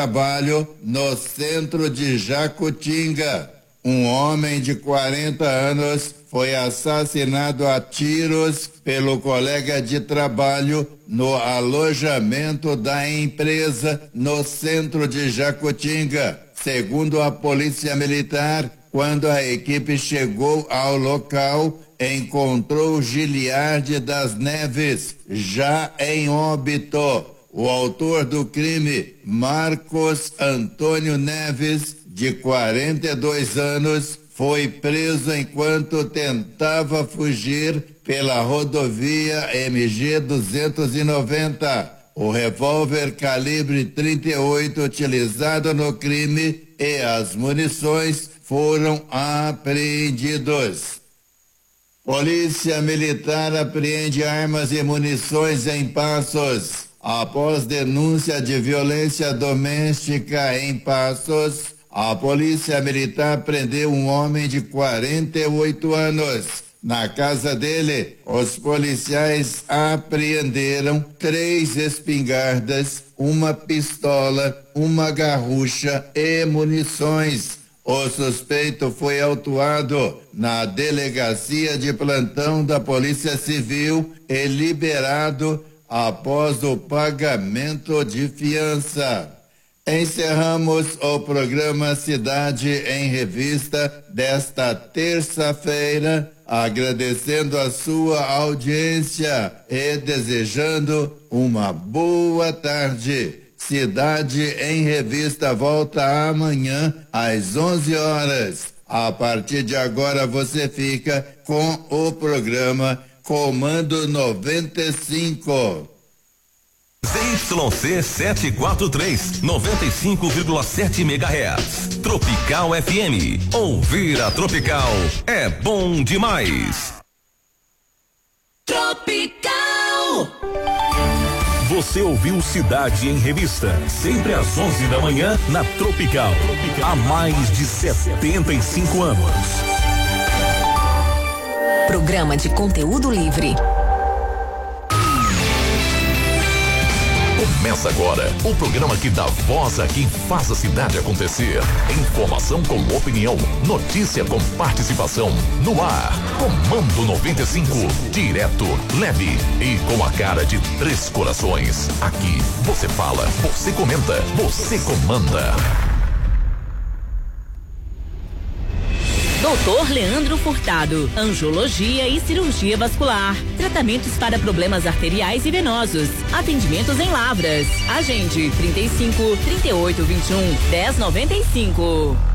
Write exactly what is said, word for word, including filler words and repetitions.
trabalho no centro de Jacutinga. Um homem de quarenta anos foi assassinado a tiros pelo colega de trabalho no alojamento da empresa no centro de Jacutinga. Segundo a Polícia Militar, quando a equipe chegou ao local, encontrou Giliardi das Neves, já em óbito. O autor do crime, Marcos Antônio Neves, de quarenta e dois anos, foi preso enquanto tentava fugir pela rodovia M G duzentos e noventa. O revólver calibre trinta e oito utilizado no crime e as munições foram apreendidos. Polícia Militar apreende armas e munições em Passos. Após denúncia de violência doméstica em Passos, a Polícia Militar prendeu um homem de quarenta e oito anos. Na casa dele, os policiais apreenderam três espingardas, uma pistola, uma garrucha e munições. O suspeito foi autuado na delegacia de plantão da Polícia Civil e liberado após o pagamento de fiança. Encerramos o programa Cidade em Revista desta terça-feira, agradecendo a sua audiência e desejando uma boa tarde. Cidade em Revista volta amanhã às onze horas. A partir de agora você fica com o programa Comando noventa e cinco. Z Y C setecentos e quarenta e três, noventa e cinco vírgula sete megahertz. Tropical F M. Ouvir a Tropical é bom demais. Tropical. Você ouviu Cidade em Revista, sempre às onze da manhã na Tropical. Há mais de setenta e cinco anos. Programa de conteúdo livre. Começa agora o programa que dá voz a quem faz a cidade acontecer. Informação com opinião, notícia com participação. No ar, Comando noventa e cinco. Direto, leve e com a cara de três corações. Aqui você fala, você comenta, você comanda. doutor Leandro Furtado, angiologia e cirurgia vascular, tratamentos para problemas arteriais e venosos, atendimentos em Lavras. Agende trinta e cinco, trinta e oito, vinte e um, dez noventa e cinco.